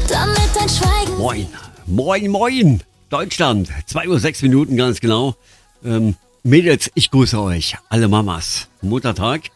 damit dein Schweigen... Moin, moin, moin, Deutschland. 2:06 Uhr ganz genau. Mädels, ich grüße euch, alle Mamas. Muttertag.